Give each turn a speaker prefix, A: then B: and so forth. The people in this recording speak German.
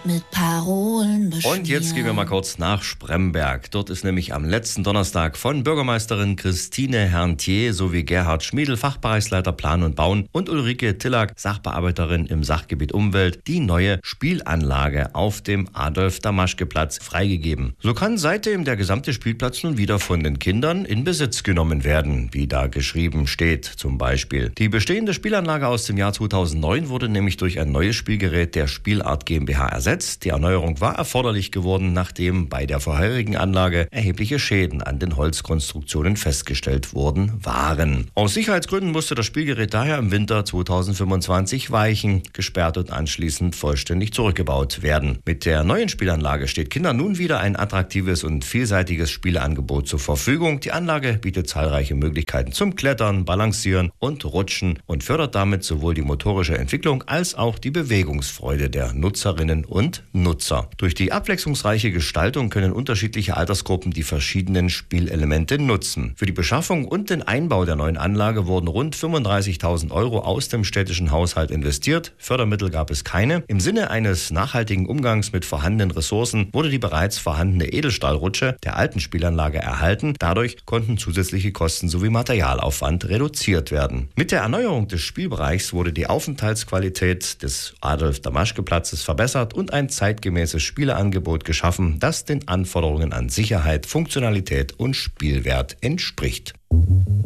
A: mit Parolen beschmiert.
B: Und jetzt gehen wir mal kurz nach Spremberg. Dort ist nämlich am letzten Donnerstag von Bürgermeisterin Christine Herntier sowie Gerhard Schmiedl, Fachbereichsleiter Plan und Bauen, und Ulrike Tillack, Sachbearbeiterin im Sachgebiet Umwelt, die neue Spielanlage auf dem Adolf-Damaschke-Platz freigegeben. So kann seitdem der gesamte Spielplatz nun wieder von den Kindern in Besitz genommen werden, wie da geschrieben steht zum Beispiel. Die bestehende Spielanlage aus dem Jahr 2009 wurde nämlich durch ein neues Spielgerät der Spielart GmbH ersetzt. Die Erneuerung war erforderlich geworden, nachdem bei der vorherigen Anlage erhebliche Schäden an den Holzkonstruktionen festgestellt worden waren. Aus Sicherheitsgründen musste das Spielgerät daher im Winter 2025 weichen, gesperrt und anschließend vollständig zurückgebaut werden. Mit der neuen Spielanlage steht Kindern nun wieder ein attraktives und vielseitiges Spieleangebot zur Verfügung. Die Anlage bietet zahlreiche Möglichkeiten zum Klettern, Balancieren und Rutschen und fördert damit sowohl die motorische Entwicklung als auch die Bewegungsfreude der Nutzerinnen und Nutzer. Durch die abwechslungsreiche Gestaltung können unterschiedliche Altersgruppen die verschiedenen Spielelemente nutzen. Für die Beschaffung und den Einbau der neuen Anlage wurden rund 35.000 Euro aus dem städtischen Haushalt investiert. Fördermittel gab es keine. Im Sinne eines nachhaltigen Umgangs mit vorhandenen Ressourcen wurde die bereits vorhandene Edelstahlrutsche der alten Spielanlage erhalten. Dadurch konnten zusätzliche Kosten sowie Materialaufwand reduziert werden. Mit der Erneuerung des Spielbereichs wurde die Aufenthaltsqualität des Adolf-Damaschke-Platzes verbessert und ein zeitgemäßes Spieleangebot geschaffen, das den Anforderungen an Sicherheit, Funktionalität und Spielwert entspricht.